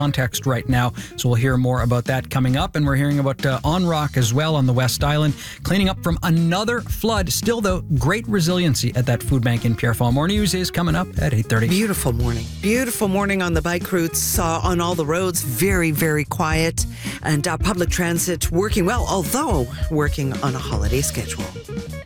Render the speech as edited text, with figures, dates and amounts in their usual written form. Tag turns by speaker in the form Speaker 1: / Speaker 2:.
Speaker 1: context right now. So we'll hear more about that coming up. And we're hearing about On Rock as well on the West Island, cleaning up from another flood. Still, though, great resiliency at that food bank in Pierrefonds. More news is coming up at 8:30.
Speaker 2: Beautiful morning. Beautiful morning on the bike routes, on all the roads. Very, very quiet. And public transit working well, although working on a holiday schedule.